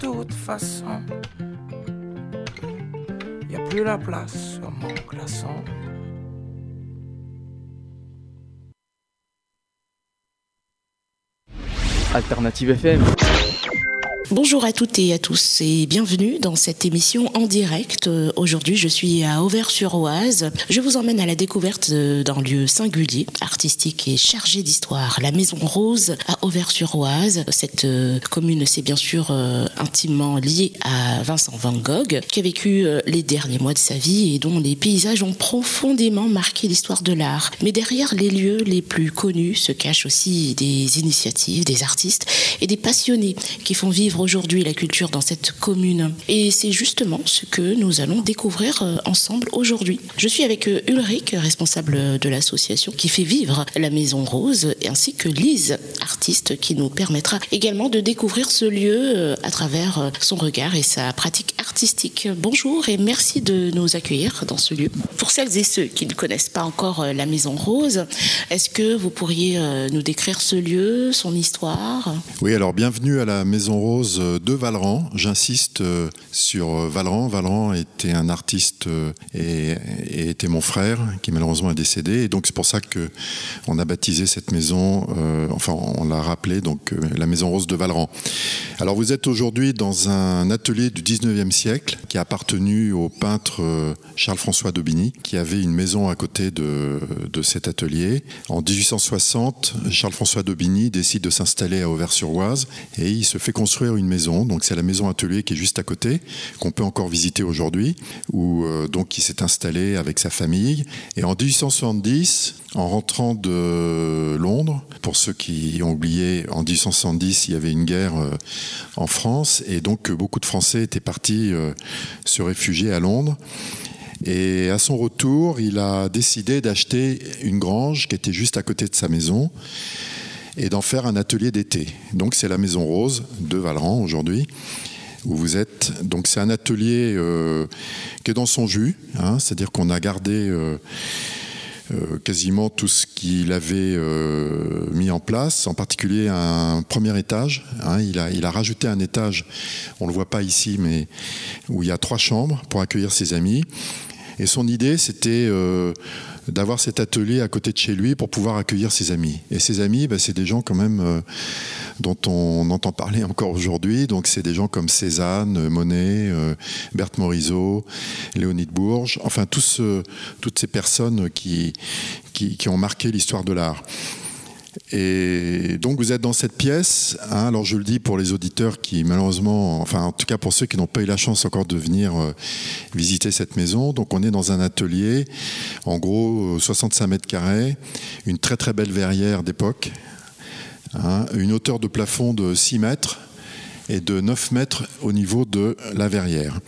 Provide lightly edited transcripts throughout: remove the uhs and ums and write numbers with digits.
toute façon, y a plus la place sur mon glaçon. Alternative FM. Bonjour à toutes et à tous et bienvenue dans cette émission en direct. Aujourd'hui, je suis à Auvers-sur-Oise. Je vous emmène à la découverte d'un lieu singulier, artistique et chargé d'histoire, la Maison Rose à Auvers-sur-Oise. Cette commune, c'est bien sûr intimement liée à Vincent van Gogh, qui a vécu les derniers mois de sa vie et dont les paysages ont profondément marqué l'histoire de l'art. Mais derrière les lieux les plus connus se cachent aussi des initiatives, des artistes et des passionnés qui font vivre aujourd'hui la culture dans cette commune. Et c'est justement ce que nous allons découvrir ensemble aujourd'hui. Je suis avec Ulrich, responsable de l'association qui fait vivre la Maison Rose, ainsi que Lise, artiste, qui nous permettra également de découvrir ce lieu à travers son regard et sa pratique artistique. Bonjour et merci de nous accueillir dans ce lieu. Pour celles et ceux qui ne connaissent pas encore la Maison Rose, est-ce que vous pourriez nous décrire ce lieu, son histoire ? Oui, alors bienvenue à la Maison Rose de Valran. J'insiste sur Valran. Valran était un artiste et était mon frère qui malheureusement est décédé. Et donc c'est pour ça qu'on a baptisé cette maison, on l'a rappelé, donc la Maison Rose de Valran. Alors vous êtes aujourd'hui dans un atelier du 19e siècle qui a appartenu au peintre Charles-François d'Aubigny, qui avait une maison à côté de cet atelier. En 1860, Charles-François d'Aubigny décide de s'installer à Auvers-sur-Oise et il se fait construire une maison. Donc c'est la maison atelier qui est juste à côté, qu'on peut encore visiter aujourd'hui, où donc il s'est installé avec sa famille. Et en 1870, en rentrant de Londres, pour ceux qui ont oublié, en 1870, il y avait une guerre en France et donc beaucoup de Français étaient partis se réfugier à Londres. Et à son retour, il a décidé d'acheter une grange qui était juste à côté de sa maison et d'en faire un atelier d'été. Donc c'est la Maison Rose de Valran aujourd'hui, où vous êtes. Donc c'est un atelier qui est dans son jus, c'est-à-dire qu'on a gardé quasiment tout ce qu'il avait mis en place, en particulier un premier étage. Il a rajouté un étage, on ne le voit pas ici, mais où il y a 3 chambres pour accueillir ses amis. Et son idée, c'était d'avoir cet atelier à côté de chez lui pour pouvoir accueillir ses amis. Et ses amis, c'est des gens quand même dont on entend parler encore aujourd'hui. Donc c'est des gens comme Cézanne, Monet, Berthe Morisot, Léonie de Bourges, enfin toutes ces personnes qui ont marqué l'histoire de l'art. Et donc vous êtes dans cette pièce, alors je le dis pour les auditeurs qui malheureusement, enfin en tout cas pour ceux qui n'ont pas eu la chance encore de venir visiter cette maison, donc on est dans un atelier, en gros 65 mètres carrés, une très très belle verrière d'époque, une hauteur de plafond de 6 mètres et de 9 mètres au niveau de la verrière.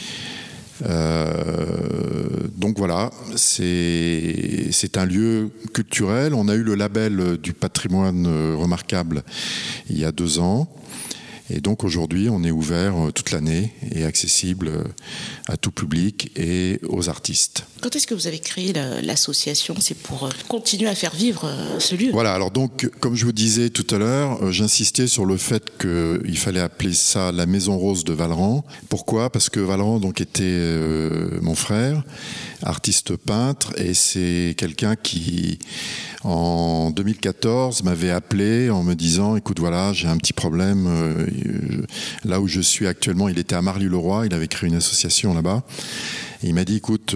Donc voilà, c'est un lieu culturel. On a eu le label du patrimoine remarquable il y a 2 ans. Et donc aujourd'hui, on est ouvert toute l'année et accessible à tout public et aux artistes. Quand est-ce que vous avez créé l'association ? C'est pour continuer à faire vivre ce lieu ? Voilà, alors donc, comme je vous disais tout à l'heure, j'insistais sur le fait qu'il fallait appeler ça la Maison Rose de Valran. Pourquoi ? Parce que Valran donc, était mon frère, artiste peintre, et c'est quelqu'un qui, en 2014, m'avait appelé en me disant « Écoute, voilà, j'ai un petit problème. Là où je suis actuellement, il était à Marly-le-Roi, il avait créé une association là-bas. Et il m'a dit, écoute,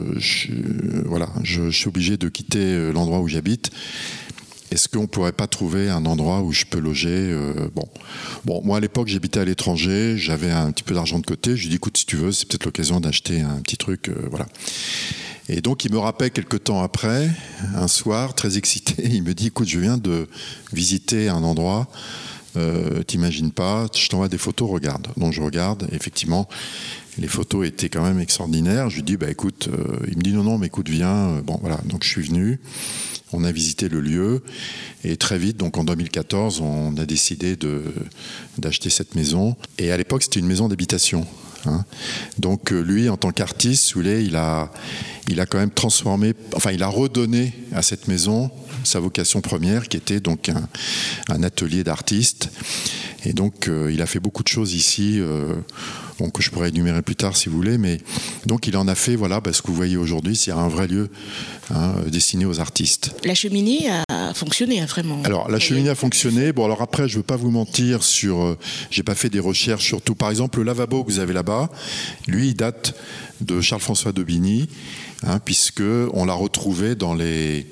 je suis obligé de quitter l'endroit où j'habite. Est-ce qu'on ne pourrait pas trouver un endroit où je peux loger ? Bon, moi à l'époque j'habitais à l'étranger, j'avais un petit peu d'argent de côté. Je lui ai dit, écoute, si tu veux, c'est peut-être l'occasion d'acheter un petit truc, voilà. Et donc il me rappelle quelques temps après, un soir, très excité, il me dit, écoute, je viens de visiter un endroit. T'imagines pas, je t'envoie des photos, regarde. Donc je regarde, effectivement, les photos étaient quand même extraordinaires. Je lui dis, écoute, il me dit non, mais écoute, viens. Bon, voilà, donc je suis venu, on a visité le lieu, et très vite, donc en 2014, on a décidé d'acheter cette maison. Et à l'époque, c'était une maison d'habitation. hein. Donc lui, en tant qu'artiste, si vous voulez, il a quand même transformé, enfin il a redonné à cette maison sa vocation première, qui était donc un atelier d'artiste. Et donc il a fait beaucoup de choses ici, que je pourrais énumérer plus tard si vous voulez, mais donc il en a fait, voilà, ce que vous voyez aujourd'hui, c'est un vrai lieu, hein, destiné aux artistes. La cheminée a fonctionné, hein, vraiment. Alors la cheminée a fonctionné. Bon, alors après, je veux pas vous mentir sur, j'ai pas fait des recherches sur tout. Par exemple, le lavabo que vous avez là-bas, lui, il date de Charles-François d'Aubigny, hein, puisque on l'a retrouvé dans les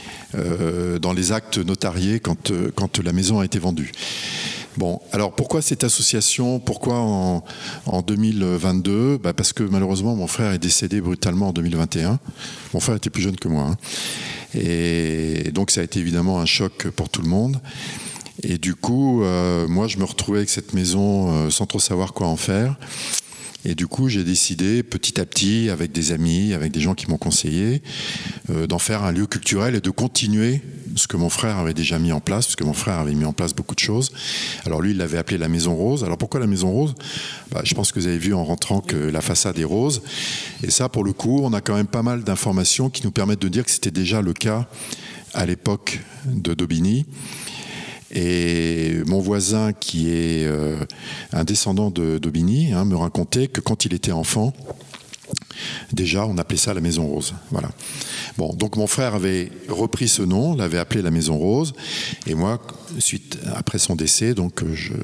actes notariés quand la maison a été vendue. Bon, alors pourquoi cette association? Pourquoi en 2022? Parce que malheureusement, mon frère est décédé brutalement en 2021. Mon frère était plus jeune que moi, hein. Et donc ça a été évidemment un choc pour tout le monde. Et du coup, moi, je me retrouvais avec cette maison sans trop savoir quoi en faire. Et du coup, j'ai décidé petit à petit, avec des amis, avec des gens qui m'ont conseillé, d'en faire un lieu culturel et de continuer ce que mon frère avait déjà mis en place, parce que mon frère avait mis en place beaucoup de choses. Alors lui, il l'avait appelé la Maison Rose. Alors pourquoi la Maison Rose? Je pense que vous avez vu en rentrant que la façade est rose. Et ça, pour le coup, on a quand même pas mal d'informations qui nous permettent de dire que c'était déjà le cas à l'époque de d'Aubigny. Et mon voisin, qui est un descendant d'Aubigny, me racontait que quand il était enfant, déjà on appelait ça la Maison Rose. Voilà. Bon, donc mon frère avait repris ce nom, l'avait appelé la Maison Rose, et moi, après son décès, donc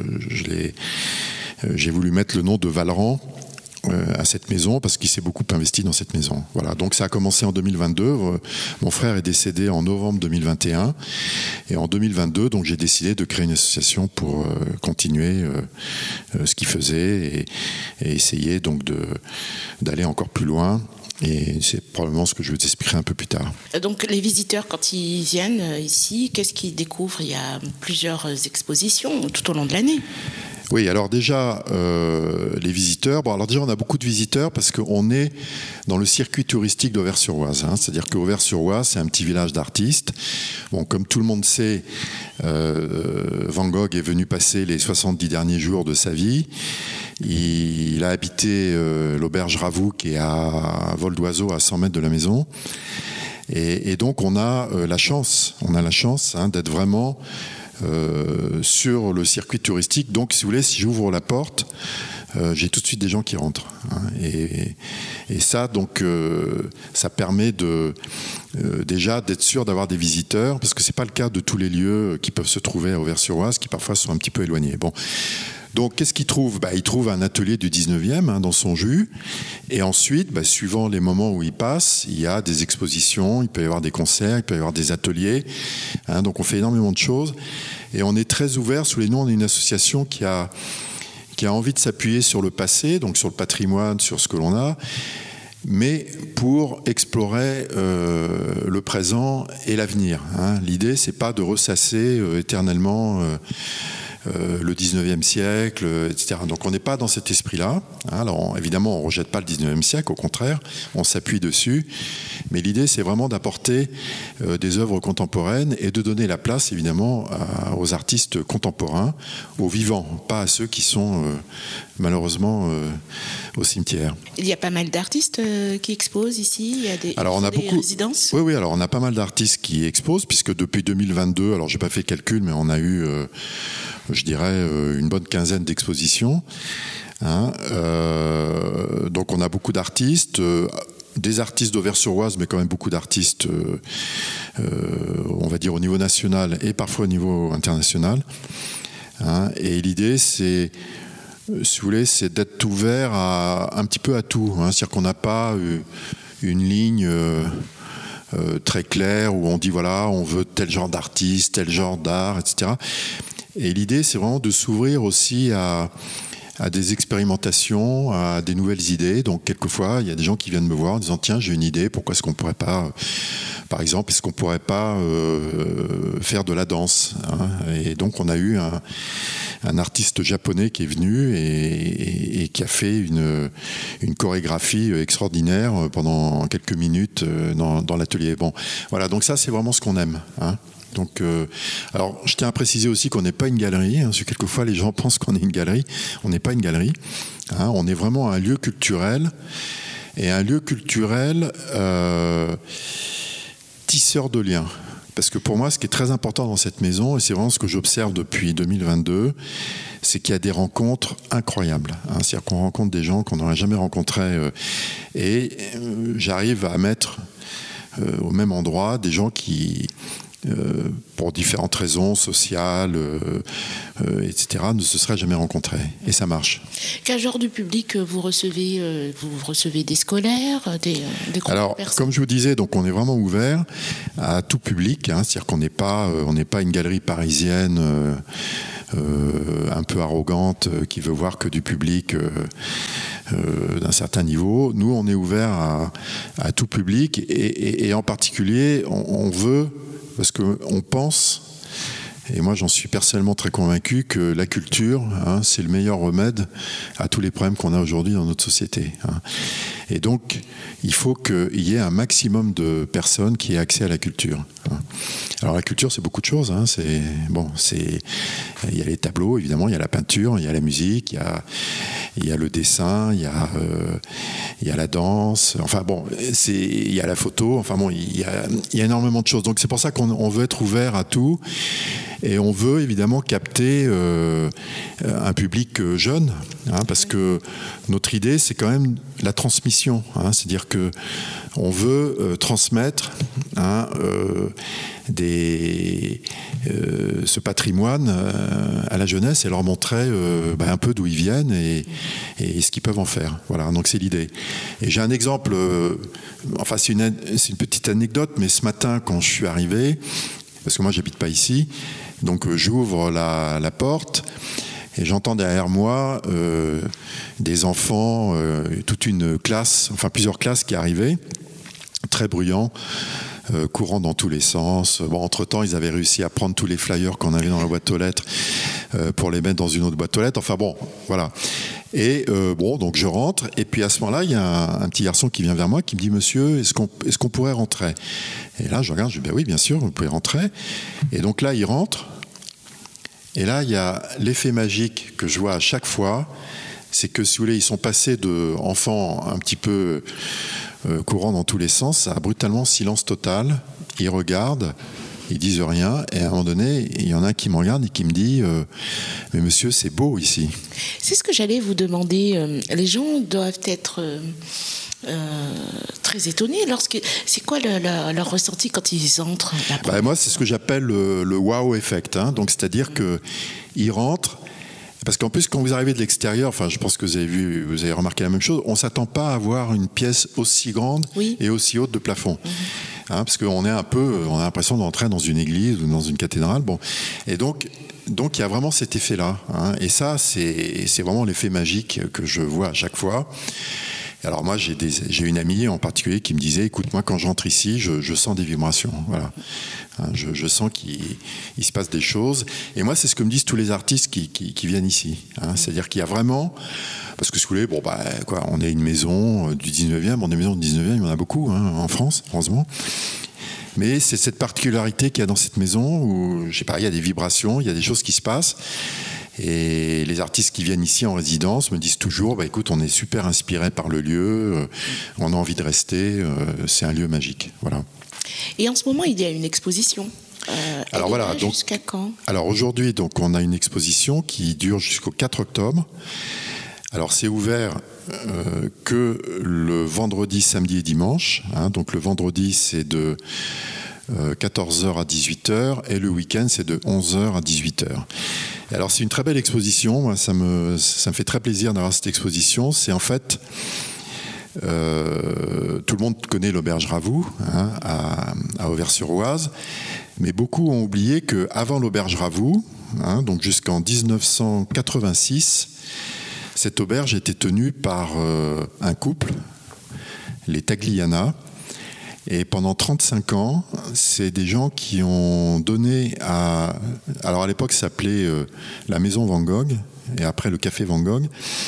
j'ai voulu mettre le nom de Valran à cette maison, parce qu'il s'est beaucoup investi dans cette maison. Voilà, donc ça a commencé en 2022. Mon frère est décédé en novembre 2021, et en 2022, donc j'ai décidé de créer une association pour continuer ce qu'il faisait et essayer donc d'aller encore plus loin. Et c'est probablement ce que je vais vous expliquer un peu plus tard. Donc les visiteurs, quand ils viennent ici, qu'est-ce qu'ils découvrent? Il y a plusieurs expositions tout au long de l'année. Oui, alors déjà, les visiteurs, alors déjà on a beaucoup de visiteurs parce qu'on est dans le circuit touristique d'Auvers-sur-Oise, hein, c'est-à-dire qu'Auvers-sur-Oise, c'est un petit village d'artistes. Bon, comme tout le monde sait, Van Gogh est venu passer les 70 derniers jours de sa vie. Il a habité l'auberge Ravoux, qui est à vol d'oiseau à 100 mètres de la maison. Et donc on a la chance, d'être vraiment sur le circuit touristique. Donc si vous voulez, si j'ouvre la porte, j'ai tout de suite des gens qui rentrent, hein. Et ça, donc ça permet déjà d'être sûr d'avoir des visiteurs, parce que c'est pas le cas de tous les lieux qui peuvent se trouver à Auvers-sur-Oise, qui parfois sont un petit peu éloignés. Bon. Donc, qu'est-ce qu'il trouve? Il trouve un atelier du 19e, dans son jus. Et ensuite, suivant les moments où il passe, il y a des expositions, il peut y avoir des concerts, il peut y avoir des ateliers. Hein, donc, on fait énormément de choses. Et on est très ouvert. Sous les noms, on est une association qui a envie de s'appuyer sur le passé, donc sur le patrimoine, sur ce que l'on a, mais pour explorer le présent et l'avenir. Hein. L'idée, c'est pas de ressasser éternellement le 19e siècle, etc. Donc on n'est pas dans cet esprit-là. Alors évidemment, on ne rejette pas le 19e siècle, au contraire, on s'appuie dessus. Mais l'idée, c'est vraiment d'apporter des œuvres contemporaines et de donner la place, évidemment, aux artistes contemporains, aux vivants, pas à ceux qui sont malheureusement au cimetière. Il y a pas mal d'artistes qui exposent ici. Il y a des, alors on a beaucoup résidences. Oui, alors on a pas mal d'artistes qui exposent, puisque depuis 2022, alors j'ai pas fait le calcul, mais on a eu je dirais une bonne quinzaine d'expositions. Hein, donc on a beaucoup d'artistes, des artistes d'Auvers-sur-Oise, mais quand même beaucoup d'artistes, on va dire au niveau national et parfois au niveau international. Hein, et l'idée, c'est, si vous voulez, c'est d'être ouvert un petit peu à tout. Hein, c'est-à-dire qu'on n'a pas une ligne très claire où on dit voilà, on veut tel genre d'artiste, tel genre d'art, etc. Et l'idée, c'est vraiment de s'ouvrir aussi à des expérimentations, à des nouvelles idées. Donc, quelquefois, il y a des gens qui viennent me voir en disant « Tiens, j'ai une idée, pourquoi est-ce qu'on ne pourrait pas, par exemple, est-ce qu'on ne pourrait pas faire de la danse ?» hein. Et donc, on a eu un artiste japonais qui est venu et qui a fait une chorégraphie extraordinaire pendant quelques minutes dans l'atelier. Bon, voilà, donc ça, c'est vraiment ce qu'on aime, hein. Donc, alors, je tiens à préciser aussi qu'on n'est pas une galerie, hein, parce que quelquefois les gens pensent qu'on est une galerie. On n'est pas une galerie. On est vraiment un lieu culturel, et un lieu culturel tisseur de liens. Parce que pour moi, ce qui est très important dans cette maison, et c'est vraiment ce que j'observe depuis 2022, c'est qu'il y a des rencontres incroyables. C'est-à-dire qu'on rencontre des gens qu'on n'aurait jamais rencontrés. Et j'arrive à mettre au même endroit des gens qui, pour différentes raisons sociales, etc., ne se seraient jamais rencontrés. Et ça marche. Quel genre de public vous recevez? Vous recevez des scolaires, des groupes de Alors, personnes? comme je vous disais, donc on est vraiment ouvert à tout public. C'est-à-dire qu'on n'est pas une galerie parisienne un peu arrogante qui veut voir que du public d'un certain niveau. Nous, on est ouvert à tout public et en particulier, on veut, parce qu'on pense, et moi j'en suis personnellement très convaincu, que la culture, c'est le meilleur remède à tous les problèmes qu'on a aujourd'hui dans notre société. Et donc, il faut qu'il y ait un maximum de personnes qui aient accès à la culture. Alors la culture, c'est beaucoup de choses. Il y a les tableaux, évidemment, il y a la peinture, il y a la musique, il y a le dessin, il y a la danse. Il y a la photo. Il y a énormément de choses. Donc c'est pour ça qu'on veut être ouvert à tout. Et on veut évidemment capter un public jeune, parce que notre idée, c'est quand même la transmission. C'est-à-dire que on veut transmettre ce patrimoine à la jeunesse et leur montrer un peu d'où ils viennent et ce qu'ils peuvent en faire. Voilà, donc c'est l'idée. Et j'ai un exemple, c'est une petite anecdote, mais ce matin, quand je suis arrivé, parce que moi, j'habite pas ici, donc j'ouvre la porte et j'entends derrière moi des enfants, toute une classe, plusieurs classes qui arrivaient, très bruyants, courant dans tous les sens. Entre-temps, ils avaient réussi à prendre tous les flyers qu'on avait dans la boîte aux lettres pour les mettre dans une autre boîte aux lettres. Voilà. Et donc je rentre, et puis à ce moment-là, il y a un petit garçon qui vient vers moi, qui me dit « Monsieur, est-ce qu'on pourrait rentrer ?» Et là, je regarde, je dis « Oui, bien sûr, vous pouvez rentrer. » Et donc là, il rentre, et là, il y a l'effet magique que je vois à chaque fois, c'est que, si vous voulez, ils sont passés d'enfants un petit peu courant dans tous les sens à brutalement silence total. Ils regardent, ils disent rien, et à un moment donné, il y en a un qui me regarde et qui me dit mais monsieur, c'est beau ici. C'est ce que j'allais vous demander. Les gens doivent être très étonnés c'est quoi leur ressenti quand ils entrent? Moi, c'est ce que j'appelle le wow effect. Donc c'est-à-dire que ils rentrent. Parce qu'en plus, quand vous arrivez de l'extérieur, je pense que vous avez remarqué la même chose, on ne s'attend pas à voir une pièce aussi grande et aussi haute de plafond. Parce qu'on on a l'impression d'entrer dans une église ou dans une cathédrale. Et donc il y a vraiment cet effet-là. Et ça, c'est vraiment l'effet magique que je vois à chaque fois. Alors moi, j'ai une amie en particulier qui me disait, écoute, moi, quand j'entre ici, je sens des vibrations. Voilà. Je sens qu'il se passe des choses. Et moi, c'est ce que me disent tous les artistes qui viennent ici. C'est-à-dire qu'il y a vraiment... Parce que si vous voulez, on est une maison du 19e. Des maisons du 19e, il y en a beaucoup en France, heureusement. Mais c'est cette particularité qu'il y a dans cette maison où, je sais pas, il y a des vibrations, il y a des choses qui se passent. Et les artistes qui viennent ici en résidence me disent toujours, écoute, on est super inspiré par le lieu, on a envie de rester, c'est un lieu magique. Voilà. Et en ce moment, il y a une exposition. Alors voilà, donc, jusqu'à quand? Alors aujourd'hui, on a une exposition qui dure jusqu'au 4 octobre. Alors c'est ouvert que le vendredi, samedi et dimanche. Donc le vendredi, c'est de 14h à 18h et le week-end, c'est de 11h à 18h. Alors c'est une très belle exposition. Moi, ça me fait très plaisir d'avoir cette exposition. C'est en fait... tout le monde connaît l'auberge Ravoux à Auvers-sur-Oise, mais beaucoup ont oublié qu'avant l'auberge Ravoux, donc jusqu'en 1986, cette auberge était tenue par un couple, les Tagliana, et pendant 35 ans, c'est des gens qui ont donné à... Alors à l'époque, ça s'appelait la Maison Van Gogh, et après le Café Van Gogh.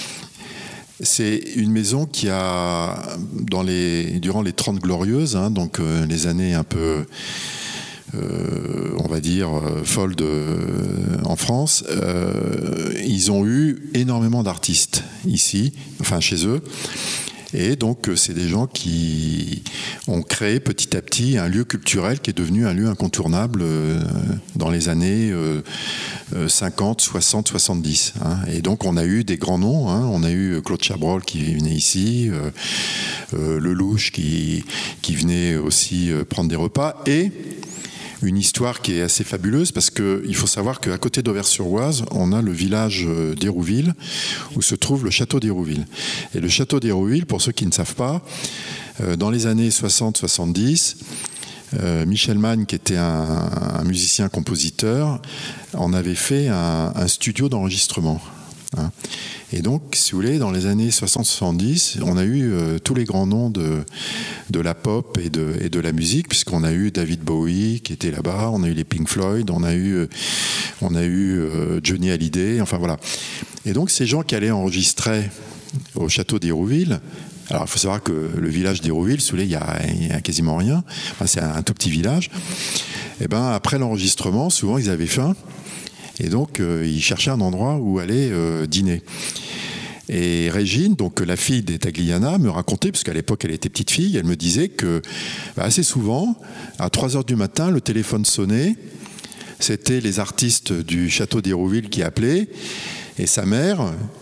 C'est une maison qui a, durant les 30 Glorieuses, donc les années un peu on va dire, folle en France, ils ont eu énormément d'artistes ici, enfin chez eux. Et donc, c'est des gens qui ont créé petit à petit un lieu culturel qui est devenu un lieu incontournable dans les années 50, 60, 70. Hein. Et donc, on a eu des grands noms. Hein. On a eu Claude Chabrol qui venait ici, Lelouch qui venait aussi prendre des repas. Et une histoire qui est assez fabuleuse parce qu'il faut savoir qu'à côté d'Auvers-sur-Oise, on a le village d'Hérouville où se trouve le château d'Hérouville. Et le château d'Hérouville, pour ceux qui ne savent pas, dans les années 60-70, Michel Magne, qui était un musicien-compositeur, en avait fait un studio d'enregistrement. Hein. Et donc, si vous voulez, dans les années 60-70, on a eu tous les grands noms de la pop et de la musique, puisqu'on a eu David Bowie qui était là-bas, on a eu les Pink Floyd, on a eu Johnny Hallyday, enfin voilà. Et donc, ces gens qui allaient enregistrer au château d'Hérouville, alors il faut savoir que le village d'Hérouville, sous il y a quasiment rien, enfin, c'est un tout petit village, et ben après l'enregistrement, souvent ils avaient faim, et donc ils cherchaient un endroit où aller dîner. Et Régine, donc la fille des Tagliana, me racontait, parce qu'à l'époque elle était petite fille, elle me disait que assez souvent, à 3h du matin, le téléphone sonnait, c'était les artistes du château d'Hérouville qui appelaient, et sa mère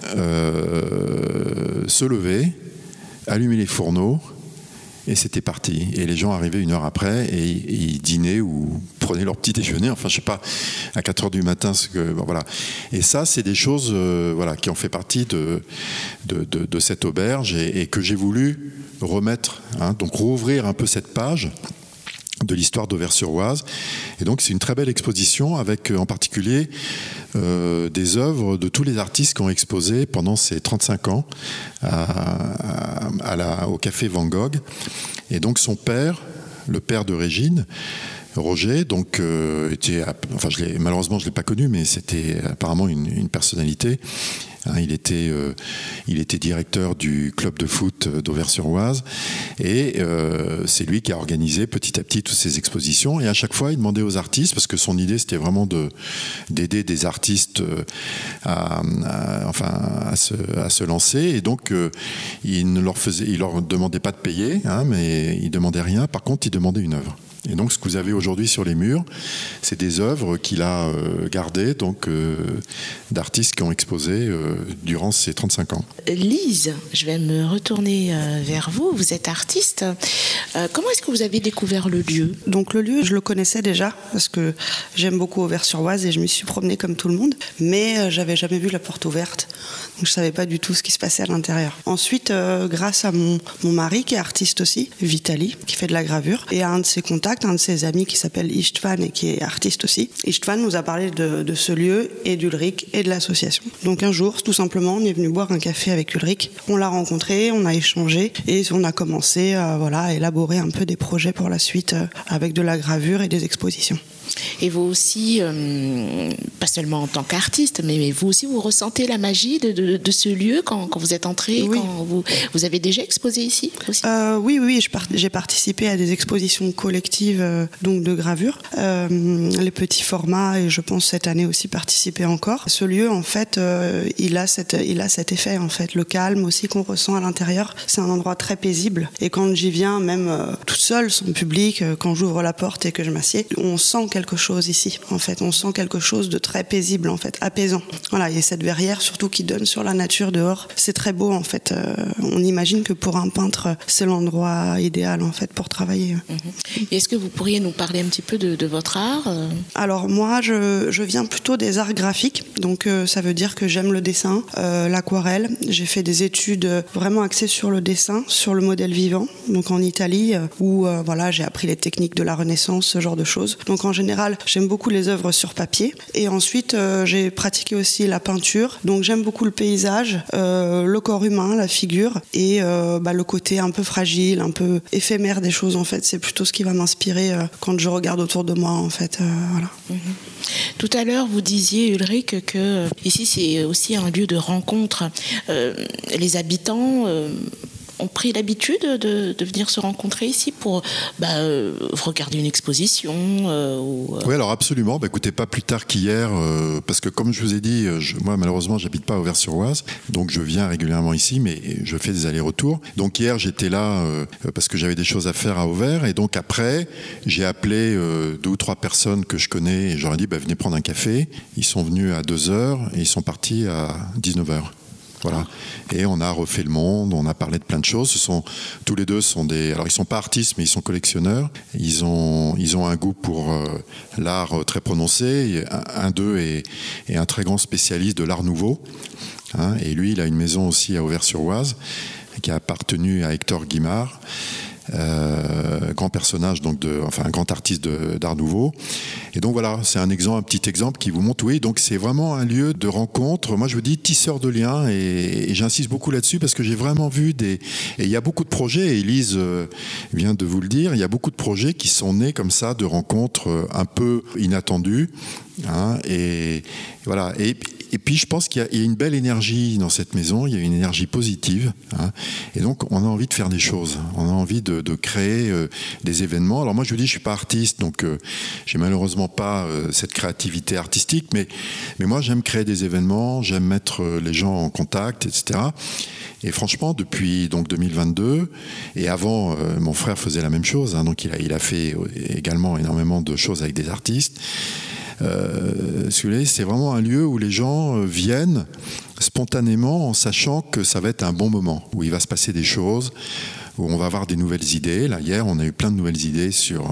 se levait, allumait les fourneaux, et c'était parti. Et les gens arrivaient 1 heure après et ils dînaient ou prenaient leur petit déjeuner. Enfin, je sais pas, à 4h du matin. Voilà. Et ça, c'est des choses voilà, qui ont fait partie de cette auberge et que j'ai voulu remettre. Hein, donc, rouvrir un peu cette page de l'histoire d'Auvers-sur-Oise. Et donc, c'est une très belle exposition avec, en particulier, des œuvres de tous les artistes qui ont exposé pendant ces 35 ans au Café Van Gogh. Et donc, son père, le père de Régine, Roger, donc, malheureusement, je ne l'ai pas connu, mais c'était apparemment une personnalité. Hein, il était directeur du club de foot d'Auvers-sur-Oise et c'est lui qui a organisé petit à petit toutes ces expositions. Et à chaque fois, il demandait aux artistes, parce que son idée, c'était vraiment d'aider des artistes à se lancer. Et donc, il leur demandait pas de payer, hein, mais il demandait rien. Par contre, il demandait une œuvre. Et donc, ce que vous avez aujourd'hui sur les murs, c'est des œuvres qu'il a gardées, donc d'artistes qui ont exposé durant ces 35 ans. Lise, je vais me retourner vers vous. Vous êtes artiste. Comment est-ce que vous avez découvert le lieu ? Donc, le lieu, je le connaissais déjà parce que j'aime beaucoup Auvers-sur-Oise et je me suis promenée comme tout le monde, mais j'avais jamais vu la porte ouverte. Donc, je savais pas du tout ce qui se passait à l'intérieur. Ensuite, grâce à mon mari qui est artiste aussi, Vitali, qui fait de la gravure, et à un de ses contacts, un de ses amis qui s'appelle Istvan et qui est artiste aussi. Istvan nous a parlé de ce lieu et d'Ulrich et de l'association. Donc un jour, tout simplement, on est venu boire un café avec Ulrich. On l'a rencontré, on a échangé et on a commencé à élaborer un peu des projets pour la suite avec de la gravure et des expositions. Et vous aussi, pas seulement en tant qu'artiste, mais vous aussi, vous ressentez la magie de ce lieu quand vous êtes entré, oui. Quand vous avez déjà exposé ici aussi ? Oui, j'ai participé à des expositions collectives donc de gravure, les petits formats, et je pense cette année aussi participer encore. Ce lieu, en fait, il a cet effet, en fait, le calme aussi qu'on ressent à l'intérieur. C'est un endroit très paisible, et quand j'y viens, même toute seule, sans public, quand j'ouvre la porte et que je m'assieds, on sent quelque chose ici, en fait. On sent quelque chose de très paisible, en fait, apaisant. Voilà, il y a cette verrière, surtout, qui donne sur la nature dehors. C'est très beau, en fait. On imagine que pour un peintre, c'est l'endroit idéal, en fait, pour travailler. Et est-ce que vous pourriez nous parler un petit peu de votre art ? Alors, moi, je viens plutôt des arts graphiques. Donc, ça veut dire que j'aime le dessin, l'aquarelle. J'ai fait des études vraiment axées sur le dessin, sur le modèle vivant. Donc, en Italie, où, j'ai appris les techniques de la Renaissance, ce genre de choses. Donc, en général, j'aime beaucoup les œuvres sur papier. Et ensuite, j'ai pratiqué aussi la peinture. Donc, j'aime beaucoup le paysage, le corps humain, la figure, et le côté un peu fragile, un peu éphémère des choses, en fait. C'est plutôt ce qui va m'inspirer quand je regarde autour de moi, en fait. Voilà. Tout à l'heure, vous disiez, Ulrich, que ici, c'est aussi un lieu de rencontre. Les habitants ont pris l'habitude de venir se rencontrer ici pour regarder une exposition Oui, alors absolument. Écoutez, pas plus tard qu'hier, parce que comme je vous ai dit, moi malheureusement, j'habite pas à Auvers-sur-Oise, donc je viens régulièrement ici, mais je fais des allers-retours. Donc hier, j'étais là parce que j'avais des choses à faire à Auvers, et donc après, j'ai appelé 2 ou 3 personnes que je connais, et j'aurais dit, venez prendre un café. Ils sont venus à 2h et ils sont partis à 19h. Voilà. Et on a refait le monde, on a parlé de plein de choses. Tous les deux sont alors ils sont pas artistes, mais ils sont collectionneurs. Ils ont un goût pour l'art très prononcé. Un d'eux est un très grand spécialiste de l'art nouveau. Hein, et lui, il a une maison aussi à Auvers-sur-Oise qui a appartenu à Hector Guimard. Grand personnage, un grand artiste d'art nouveau. Et donc voilà, c'est un petit exemple qui vous montre, oui, donc c'est vraiment un lieu de rencontre. Moi je vous dis tisseur de liens, et j'insiste beaucoup là-dessus parce que j'ai vraiment vu et il y a beaucoup de projets, et Élise vient de vous le dire, il y a beaucoup de projets qui sont nés comme ça, de rencontres un peu inattendues, hein, et voilà. Et puis je pense qu'il y a une belle énergie dans cette maison, il y a une énergie positive, hein, et donc on a envie de faire des choses, on a envie de créer des événements. Alors moi je vous dis, je suis pas artiste, donc j'ai malheureusement pas cette créativité artistique, mais moi j'aime créer des événements, j'aime mettre les gens en contact, etc. Et franchement, depuis 2022, et avant, mon frère faisait la même chose, hein, donc il a fait également énormément de choses avec des artistes. C'est vraiment un lieu où les gens viennent spontanément en sachant que ça va être un bon moment, où il va se passer des choses, où on va avoir des nouvelles idées. Là, hier, on a eu plein de nouvelles idées sur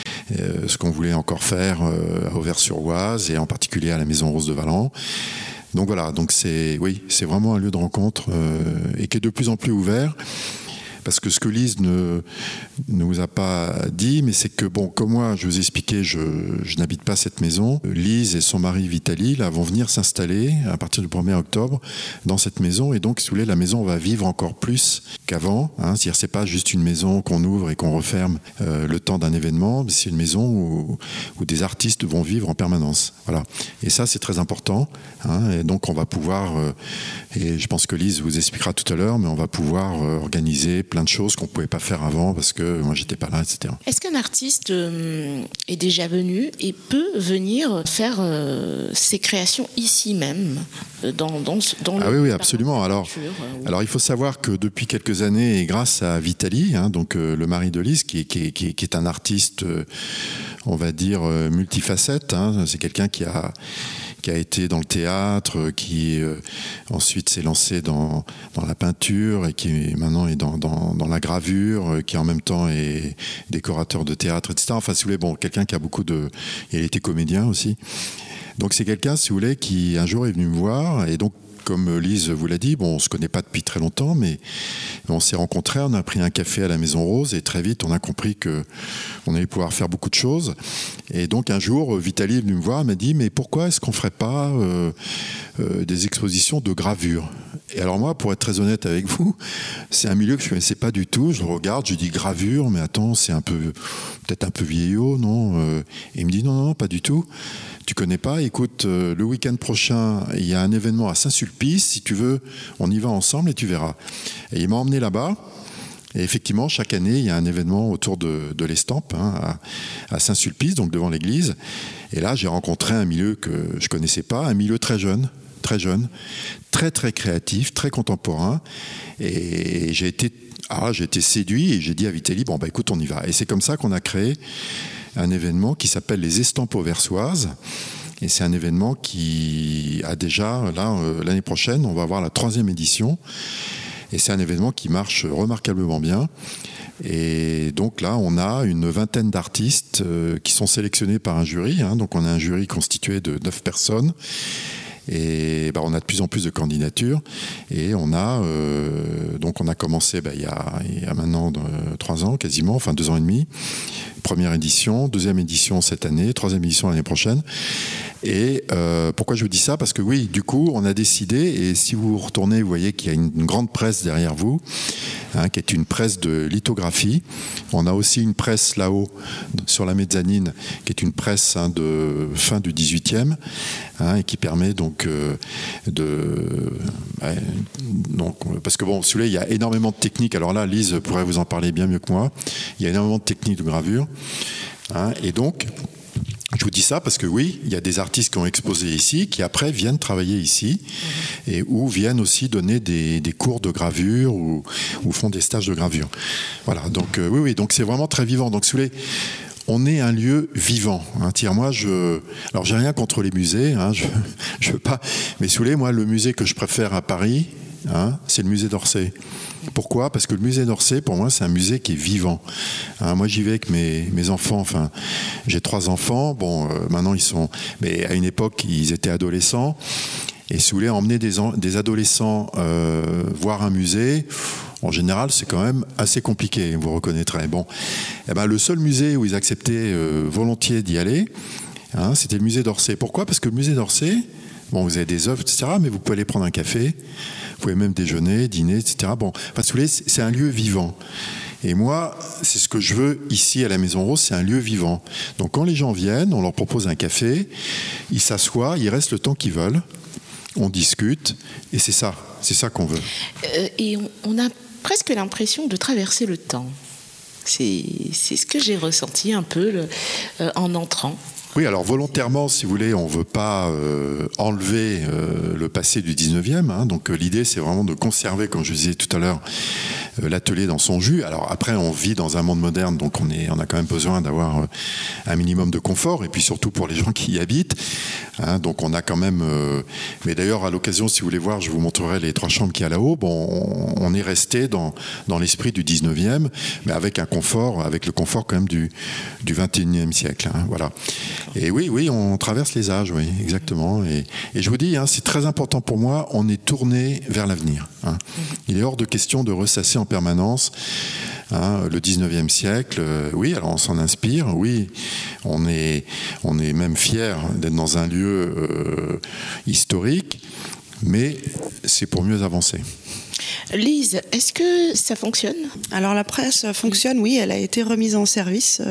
ce qu'on voulait encore faire à Auvers-sur-Oise, et en particulier à la Maison Rose de Valran. Donc voilà, c'est vraiment un lieu de rencontre et qui est de plus en plus ouvert. Parce que ce que Lise ne vous a pas dit, mais c'est que, comme moi, je vous ai expliqué, je n'habite pas cette maison. Lise et son mari Vitali vont venir s'installer à partir du 1er octobre dans cette maison. Et donc, si vous voulez, la maison va vivre encore plus qu'avant. Hein. C'est-à-dire, c'est pas juste une maison qu'on ouvre et qu'on referme le temps d'un événement, mais c'est une maison où des artistes vont vivre en permanence. Voilà. Et ça, c'est très important. Hein. Et donc, on va pouvoir, et je pense que Lise vous expliquera tout à l'heure, mais on va pouvoir organiser plein de choses qu'on ne pouvait pas faire avant parce que moi j'étais pas là, etc. Est-ce qu'un artiste est déjà venu et peut venir faire ses créations ici même dans oui, absolument. Alors il faut savoir que depuis quelques années, et grâce à Vitali, hein, donc le mari de Lise, qui est un artiste, on va dire multifacette, hein, c'est quelqu'un qui a été dans le théâtre, qui ensuite s'est lancé dans la peinture et qui maintenant est dans la gravure, qui en même temps est décorateur de théâtre, etc. Enfin, si vous voulez, quelqu'un qui a il a été comédien aussi. Donc c'est quelqu'un, si vous voulez, qui un jour est venu me voir, et donc comme Lise vous l'a dit, on ne se connaît pas depuis très longtemps, mais on s'est rencontrés, on a pris un café à la Maison Rose, et très vite on a compris qu'on allait pouvoir faire beaucoup de choses. Et donc un jour, Vitali est venu me voir, m'a dit, mais pourquoi est-ce qu'on ne ferait pas des expositions de gravure ? Et alors moi, pour être très honnête avec vous, c'est un milieu que je ne connaissais pas du tout. Je le regarde, je dis gravure, mais attends, c'est peut-être un peu vieillot, non ? Et il me dit non, pas du tout. Tu connais pas ? Écoute, le week-end prochain, il y a un événement à Saint-Sulpice. Si tu veux, on y va ensemble et tu verras. Et il m'a emmené là-bas. Et effectivement, chaque année, il y a un événement autour de l'Estampe, hein, à Saint-Sulpice, donc devant l'église. Et là, j'ai rencontré un milieu que je connaissais pas, un milieu très jeune, très très créatif, très contemporain. Et j'ai été séduit et j'ai dit à Vitali, écoute, on y va. Et c'est comme ça qu'on a créé un événement qui s'appelle les Estampes auversoises. Et c'est un événement qui a déjà, l'année prochaine, on va avoir la 3e édition. Et c'est un événement qui marche remarquablement bien. Et donc là, on a une 20aine d'artistes qui sont sélectionnés par un jury. Hein. Donc on a un jury constitué de 9 personnes. Et on a de plus en plus de candidatures. Et on a commencé il y a maintenant 3 ans quasiment, 2 ans et demi. Première édition, 2e édition cette année, 3e édition l'année prochaine. Et pourquoi je vous dis ça? Parce que oui, du coup, on a décidé, et si vous retournez, vous voyez qu'il y a une grande presse derrière vous, qui est une presse de lithographie. On a aussi une presse là-haut, sur la mezzanine, qui est une presse de fin du 18e, et qui permet donc parce que bon, celui-là, il y a énormément de techniques. Alors là, Lise pourrait vous en parler bien mieux que moi. Il y a énormément de techniques de gravure. Et donc, je vous dis ça parce que oui, il y a des artistes qui ont exposé ici, qui après viennent travailler ici, et ou viennent aussi donner des cours de gravure ou font des stages de gravure. Voilà, donc oui, donc c'est vraiment très vivant. Donc, si vous voulez, on est un lieu vivant. Moi, alors j'ai rien contre les musées, je veux pas, mais si vous voulez, moi, le musée que je préfère à Paris, c'est le musée d'Orsay. Pourquoi? Parce que le musée d'Orsay, pour moi, c'est un musée qui est vivant. Moi, j'y vais avec mes enfants. Enfin, j'ai 3 enfants. Bon, maintenant, mais à une époque, ils étaient adolescents. Et si vous voulez emmener des adolescents voir un musée, en général, c'est quand même assez compliqué, vous reconnaîtrez. Bon, le seul musée où ils acceptaient volontiers d'y aller, c'était le musée d'Orsay. Pourquoi? Parce que le musée d'Orsay, bon, vous avez des œuvres, etc., mais vous pouvez aller prendre un café, vous pouvez même déjeuner, dîner, etc. Bon, si vous voulez, c'est un lieu vivant. Et moi, c'est ce que je veux ici à la Maison Rose, c'est un lieu vivant. Donc quand les gens viennent, on leur propose un café, ils s'assoient, ils restent le temps qu'ils veulent, on discute, et c'est ça qu'on veut. Et on a presque l'impression de traverser le temps. C'est ce que j'ai ressenti un peu en entrant. Oui, alors volontairement, si vous voulez, on ne veut pas enlever le passé du 19e. Donc l'idée, c'est vraiment de conserver, comme je disais tout à l'heure, l'atelier dans son jus. Alors après, on vit dans un monde moderne, donc on a quand même besoin d'avoir un minimum de confort, et puis surtout pour les gens qui y habitent. Donc on a quand même... mais d'ailleurs, à l'occasion, si vous voulez voir, je vous montrerai les 3 chambres qu'il y a là-haut. Bon, on est resté dans l'esprit du 19e, mais avec le confort quand même du 21e siècle. Voilà. Et oui, on traverse les âges, oui, exactement. Et je vous dis, c'est très important pour moi, on est tourné vers l'avenir. Il est hors de question de ressasser en permanence le 19e siècle. Oui, alors on s'en inspire, oui, on est même fiers d'être dans un lieu historique, mais c'est pour mieux avancer. Lise, est-ce que ça fonctionne? Alors la presse fonctionne, oui, elle a été remise en service,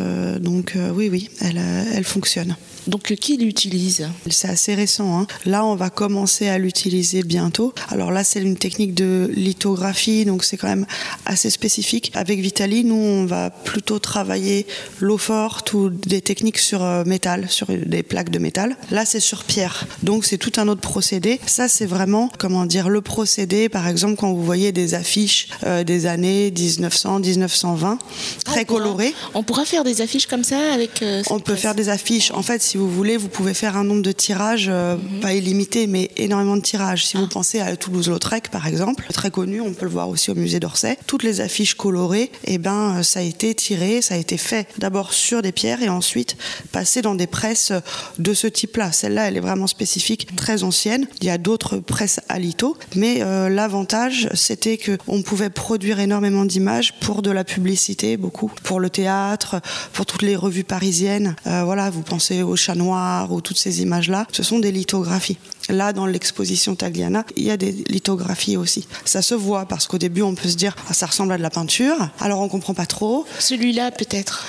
donc oui, elle fonctionne. Donc qui l'utilise? C'est assez récent. Là, on va commencer à l'utiliser bientôt. Alors là, c'est une technique de lithographie, donc c'est quand même assez spécifique. Avec Vitali, nous, on va plutôt travailler l'eau forte ou des techniques sur métal, sur des plaques de métal. Là, c'est sur pierre, donc c'est tout un autre procédé. Ça, c'est vraiment, le procédé, par exemple, quand vous voyez des affiches des années 1900, 1920, très colorées. On pourra faire des affiches comme ça avec... on peut faire des affiches. En fait, si vous voulez, vous pouvez faire un nombre de tirages, pas illimité, mais énormément de tirages. Si vous pensez à Toulouse-Lautrec, par exemple, très connu, on peut le voir aussi au musée d'Orsay, toutes les affiches colorées, ça a été tiré, ça a été fait d'abord sur des pierres et ensuite passé dans des presses de ce type-là. Celle-là, elle est vraiment spécifique, très ancienne. Il y a d'autres presses à litho, mais l'avantage, c'était qu'on pouvait produire énormément d'images pour de la publicité, beaucoup, pour le théâtre, pour toutes les revues parisiennes. Vous pensez au Chat Noir ou toutes ces images-là, ce sont des lithographies. Là, dans l'exposition Tagliana, il y a des lithographies aussi. Ça se voit parce qu'au début, on peut se dire ça ressemble à de la peinture. Alors, on comprend pas trop. Celui-là, peut-être.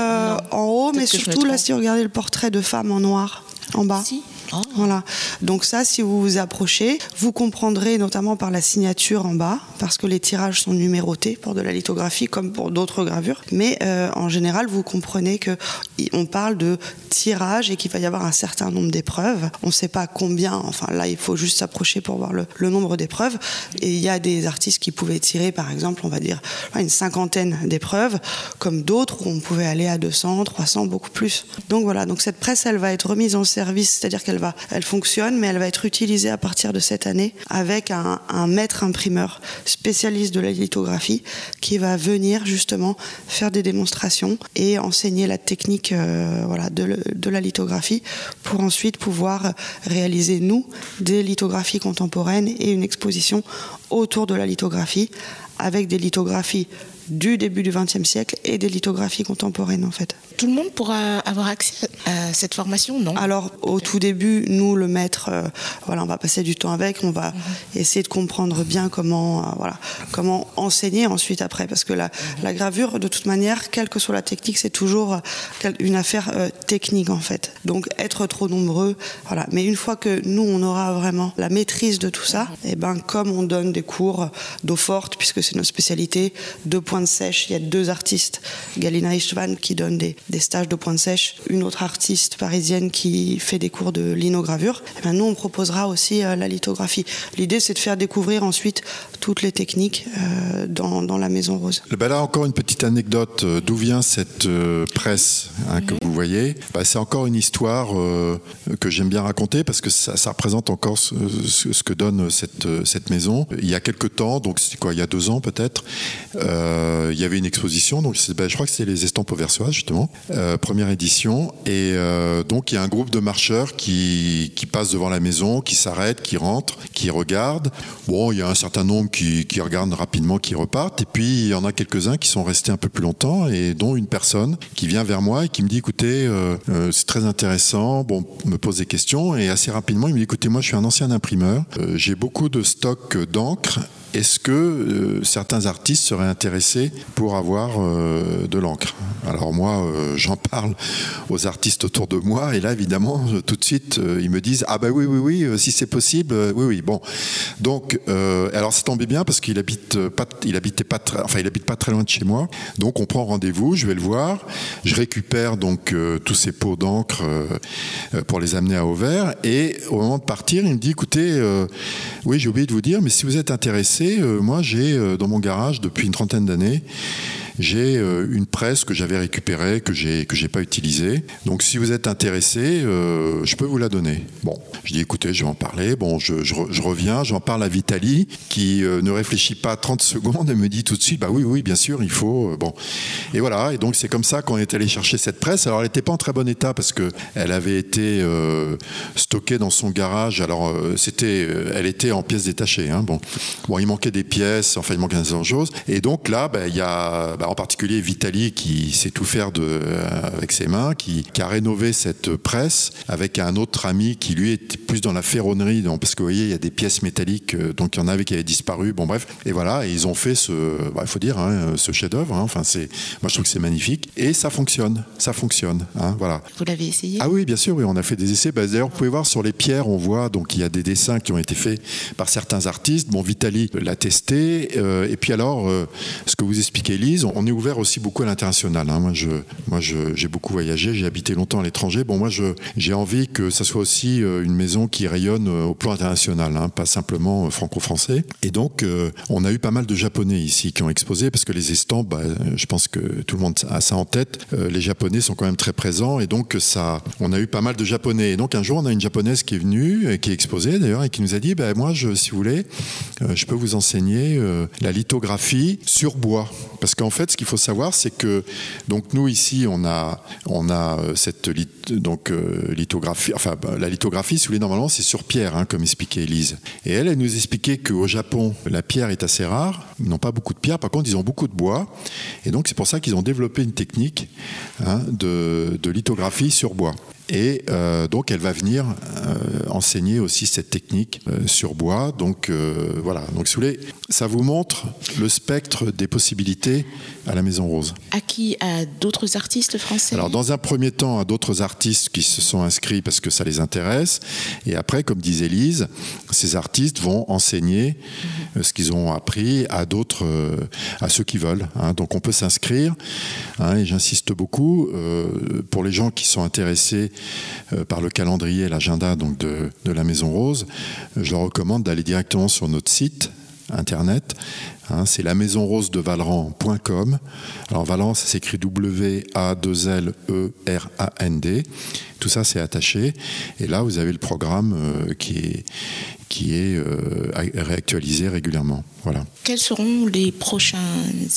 En haut, mais surtout là, si vous regardez le portrait de femme en noir, en bas. Si. Voilà. Donc ça, si vous vous approchez, vous comprendrez notamment par la signature en bas, parce que les tirages sont numérotés pour de la lithographie comme pour d'autres gravures. Mais en général, vous comprenez qu'on parle de tirage et qu'il va y avoir un certain nombre d'épreuves. On ne sait pas combien. Enfin, là, il faut juste s'approcher pour voir le nombre d'épreuves. Et il y a des artistes qui pouvaient tirer, par exemple, on va dire une 50aine d'épreuves, comme d'autres où on pouvait aller à 200, 300, beaucoup plus. Donc voilà. Donc cette presse, elle va être remise en service, c'est-à-dire elle fonctionne, mais elle va être utilisée à partir de cette année avec un maître imprimeur spécialiste de la lithographie qui va venir justement faire des démonstrations et enseigner la technique de la lithographie pour ensuite pouvoir réaliser, nous, des lithographies contemporaines et une exposition autour de la lithographie avec des lithographies du début du XXe siècle et des lithographies contemporaines en fait. Tout le monde pourra avoir accès à cette formation, non? Alors au tout début, nous le maître, on va passer du temps avec, on va essayer de comprendre bien comment enseigner ensuite après, parce que la gravure de toute manière, quelle que soit la technique, c'est toujours une affaire technique en fait. Donc être trop nombreux, voilà. Mais une fois que nous on aura vraiment la maîtrise de tout ça, et comme on donne des cours d'eau forte, puisque c'est notre spécialité, de pointe sèche, il y a 2 artistes, Galina Istvan qui donne des stages de pointe sèche, une autre artiste parisienne qui fait des cours de linogravure. Nous on proposera aussi la lithographie. L'idée c'est de faire découvrir ensuite toutes les techniques dans la Maison Rose. Là encore une petite anecdote, d'où vient cette presse que vous voyez. C'est encore une histoire que j'aime bien raconter parce que ça représente encore ce que donne cette maison. Il y a quelques temps, donc c'est quoi, il y a 2 ans peut-être, il y avait une exposition, donc je crois que c'est les Estampes Auversoises justement, première édition, et donc il y a un groupe de marcheurs qui passent devant la maison, qui s'arrêtent, qui rentrent, qui regardent. Bon, il y a un certain nombre qui regardent rapidement, qui repartent, et puis il y en a quelques-uns qui sont restés un peu plus longtemps, et dont une personne qui vient vers moi et qui me dit écoutez, c'est très intéressant, me pose des questions, et assez rapidement il me dit écoutez, moi je suis un ancien imprimeur, j'ai beaucoup de stock d'encre. Est-ce que certains artistes seraient intéressés pour avoir de l'encre? Alors moi, j'en parle aux artistes autour de moi, et là, évidemment, tout de suite, ils me disent « Ah ben oui, si c'est possible, oui. » Bon, donc, alors ça tombait bien parce qu'il habite pas très loin de chez moi, donc on prend rendez-vous, je vais le voir, je récupère donc tous ces pots d'encre pour les amener à Auvers, et au moment de partir, il me dit « Écoutez, oui, j'ai oublié de vous dire, mais si vous êtes intéressé, moi j'ai dans mon garage depuis une 30aine d'années, j'ai une presse que j'avais récupérée, que j'ai pas utilisée. Donc si vous êtes intéressé, je peux vous la donner. Bon, je dis écoutez, je vais en parler. Bon, je reviens, j'en parle à Vitali, qui ne réfléchit pas 30 secondes et me dit tout de suite, bah oui, bien sûr, il faut. Bon, et voilà. Et donc c'est comme ça qu'on est allé chercher cette presse. Alors elle n'était pas en très bon état parce que elle avait été stockée dans son garage. Alors elle était en pièces détachées. Hein. Bon, il manquait des pièces. Enfin, il manquait des choses. Et donc là, il y a en particulier Vitali qui sait tout faire avec ses mains, qui a rénové cette presse avec un autre ami qui lui était plus dans la ferronnerie, parce que vous voyez il y a des pièces métalliques, donc il y en avait qui avaient disparu, bon bref, et voilà, et ils ont fait il faut dire, ce chef-d'œuvre, moi je trouve que c'est magnifique, et ça fonctionne, voilà. Vous l'avez essayé? Ah oui, bien sûr, oui, on a fait des essais, d'ailleurs vous pouvez voir sur les pierres, on voit, donc il y a des dessins qui ont été faits par certains artistes, Vitali l'a testé, et puis alors, ce que vous expliquez Lise, on est ouvert aussi beaucoup à l'international. Moi, j'ai beaucoup voyagé, j'ai habité longtemps à l'étranger. Bon, moi, j'ai envie que ça soit aussi une maison qui rayonne au plan international, pas simplement franco-français. Et donc, on a eu pas mal de Japonais ici qui ont exposé, parce que les estampes, je pense que tout le monde a ça en tête. Les Japonais sont quand même très présents, et donc on a eu pas mal de Japonais. Et donc, un jour, on a une Japonaise qui est venue, qui est exposée d'ailleurs, et qui nous a dit, moi, si vous voulez, je peux vous enseigner la lithographie sur bois. Parce qu'en fait, ce qu'il faut savoir, c'est que donc nous ici, on a cette lithographie. Enfin, la lithographie, si vous voulez, normalement, c'est sur pierre, comme expliquait Elise. Et elle nous expliquait qu'au Japon, la pierre est assez rare. Ils n'ont pas beaucoup de pierre. Par contre, ils ont beaucoup de bois. Et donc, c'est pour ça qu'ils ont développé une technique de lithographie sur bois. Et donc elle va venir enseigner aussi cette technique sur bois. Donc voilà. Donc si vous voulez, ça vous montre le spectre des possibilités à la Maison Rose. À qui? À d'autres artistes français? Alors dans un premier temps, à d'autres artistes qui se sont inscrits parce que ça les intéresse. Et après, comme disait Lise, ces artistes vont enseigner ce qu'ils ont appris à d'autres, à ceux qui veulent. Donc on peut s'inscrire. Et j'insiste beaucoup pour les gens qui sont intéressés par le calendrier et l'agenda donc de la Maison Rose, je leur recommande d'aller directement sur notre site internet, c'est lamaisonrosedevallerand.com. Alors Vallerand, ça s'écrit W-A-2-L-E-R-A-N-D. Tout ça, c'est attaché. Et là, vous avez le programme qui qui est réactualisé régulièrement. Voilà. Quels seront les prochains événements ?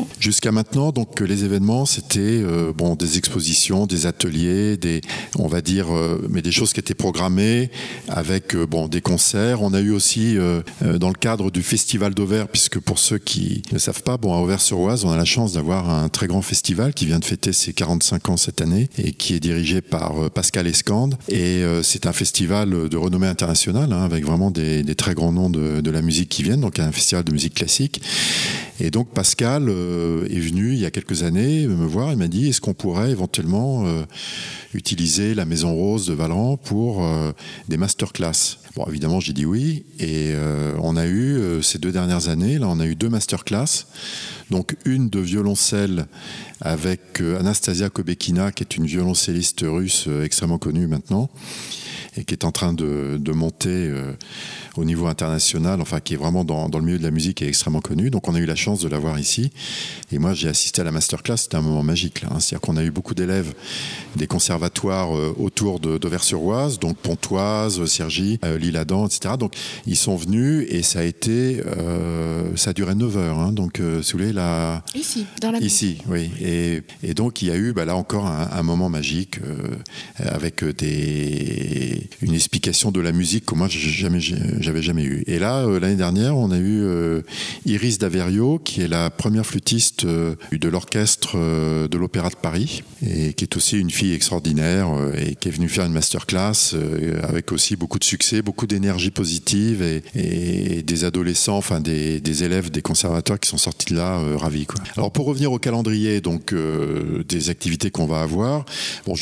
Jusqu'à maintenant, donc les événements, c'était des expositions, des ateliers, on va dire, mais des choses qui étaient programmées avec des concerts. On a eu aussi dans le cadre du Festival d'Auvers, puisque pour ceux qui ne savent pas, à Auvers-sur-Oise, on a la chance d'avoir un très grand festival qui vient de fêter ses 45 ans cette année et qui est dirigé par Pascal Escande. Et c'est un festival de renommée internationale, avec vraiment des très grands noms de la musique qui viennent. Donc un festival de musique classique. Et donc Pascal est venu il y a quelques années me voir et m'a dit est-ce qu'on pourrait éventuellement utiliser la Maison Rose de Valran pour des masterclass. Bon, évidemment, j'ai dit oui. Et on a eu, ces 2 dernières années, là, on a eu 2 masterclass. Donc, une de violoncelle avec Anastasia Kobekina, qui est une violoncelliste russe extrêmement connue maintenant, et qui est en train de monter au niveau international, enfin qui est vraiment dans le milieu de la musique et extrêmement connue. Donc on a eu la chance de la voir ici. Et moi j'ai assisté à la masterclass, c'était un moment magique là. C'est-à-dire qu'on a eu beaucoup d'élèves des conservatoires autour d'Auvers-sur-Oise, donc Pontoise, Cergy, L'Isle-Adam, etc. Donc ils sont venus et ça a été, ça a duré 9 heures. Donc si vous voulez là. Ici, dans la Ici, oui. Et donc il y a eu là encore un moment magique avec une explication de la musique que moi j'avais jamais eu. Et là, l'année dernière, on a eu Iris Daverio, qui est la première flûtiste de l'orchestre de l'Opéra de Paris, et qui est aussi une fille extraordinaire, et qui est venue faire une masterclass avec aussi beaucoup de succès, beaucoup d'énergie positive, et des adolescents, enfin des élèves des conservatoires qui sont sortis de là ravis, quoi. Alors pour revenir au calendrier, donc des activités qu'on va avoir,